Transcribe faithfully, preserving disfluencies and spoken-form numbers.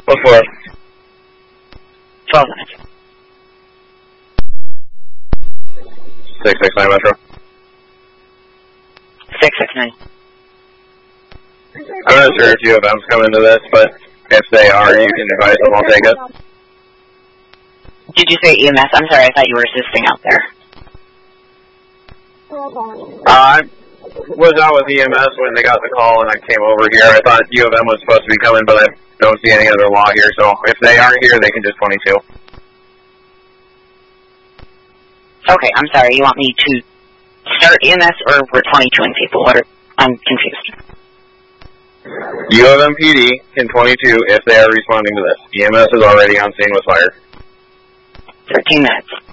What for? twelve minutes. six six nine Metro. six six nine. I'm not sure if U of M's coming to this, but if they are, you can advise them. I'll take it. Did you say E M S? I'm sorry, I thought you were assisting out there. Uh, I was out with E M S when they got the call and I came over here. I thought U of M was supposed to be coming, but I don't see any other law here, so if they aren't here, they can just twenty-two. Okay, I'm sorry, you want me to start E M S or we're twenty-two-ing people? What are, I'm confused. U of M P D can twenty-two if they are responding to this. E M S is already on scene with fire. thirteen minutes.